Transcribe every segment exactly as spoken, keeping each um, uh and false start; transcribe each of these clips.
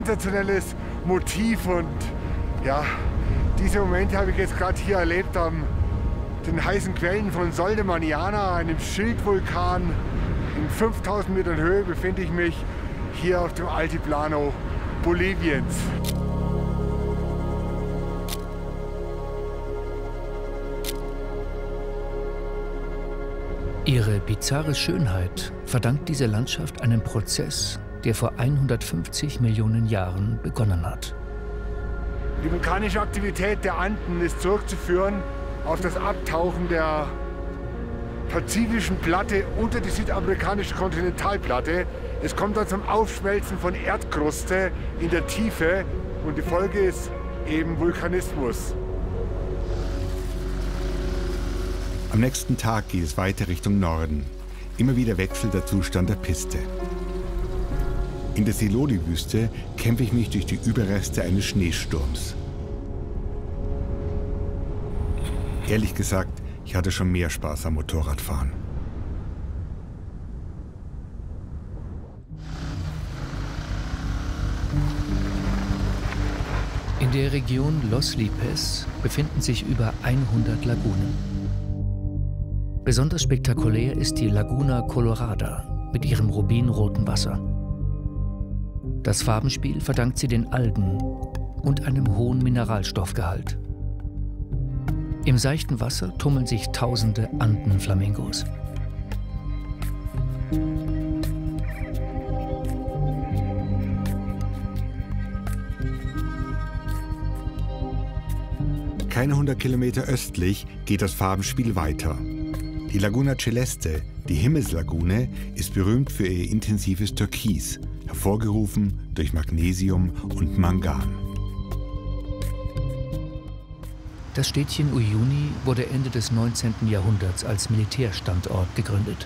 sensationelles Motiv und ja, diese Momente habe ich jetzt gerade hier erlebt am den heißen Quellen von Sol de Mañana, einem Schildvulkan. In fünftausend Metern Höhe befinde ich mich hier auf dem Altiplano Boliviens. Ihre bizarre Schönheit verdankt diese Landschaft einem Prozess, der vor hundertfünfzig Millionen Jahren begonnen hat. Die vulkanische Aktivität der Anden ist zurückzuführen auf das Abtauchen der pazifischen Platte unter die südamerikanische Kontinentalplatte. Es kommt dann zum Aufschmelzen von Erdkruste in der Tiefe und die Folge ist eben Vulkanismus. Am nächsten Tag geht es weiter Richtung Norden. Immer wieder wechselt der Zustand der Piste. In der Siloli-Wüste kämpfe ich mich durch die Überreste eines Schneesturms. Ehrlich gesagt, ich hatte schon mehr Spaß am Motorradfahren. In der Region Los Lipes befinden sich über hundert Lagunen. Besonders spektakulär ist die Laguna Colorada mit ihrem rubinroten Wasser. Das Farbenspiel verdankt sie den Algen und einem hohen Mineralstoffgehalt. Im seichten Wasser tummeln sich tausende Andenflamingos. Keine hundert Kilometer östlich geht das Farbenspiel weiter. Die Laguna Celeste, die Himmelslagune, ist berühmt für ihr intensives Türkis, hervorgerufen durch Magnesium und Mangan. Das Städtchen Uyuni wurde Ende des neunzehnten Jahrhunderts als Militärstandort gegründet.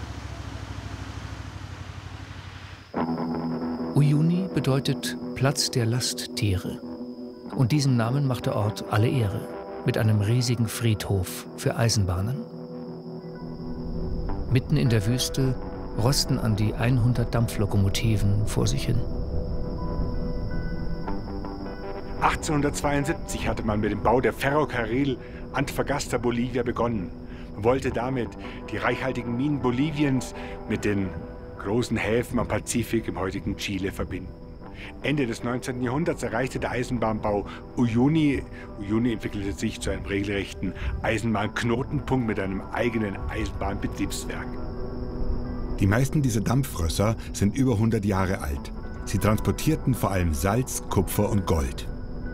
Uyuni bedeutet Platz der Lasttiere. Und diesem Namen macht der Ort alle Ehre, mit einem riesigen Friedhof für Eisenbahnen. Mitten in der Wüste rosten an die hundert Dampflokomotiven vor sich hin. achtzehnhundertzweiundsiebzig hatte man mit dem Bau der Ferrocarril Antofagasta Bolivia begonnen. Man wollte damit die reichhaltigen Minen Boliviens mit den großen Häfen am Pazifik im heutigen Chile verbinden. Ende des neunzehnten Jahrhunderts erreichte der Eisenbahnbau Uyuni. Uyuni entwickelte sich zu einem regelrechten Eisenbahnknotenpunkt mit einem eigenen Eisenbahnbetriebswerk. Die meisten dieser Dampfrösser sind über hundert Jahre alt. Sie transportierten vor allem Salz, Kupfer und Gold.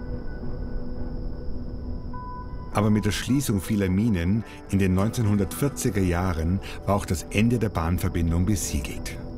Aber mit der Schließung vieler Minen in den neunzehnhundertvierziger Jahren war auch das Ende der Bahnverbindung besiegelt.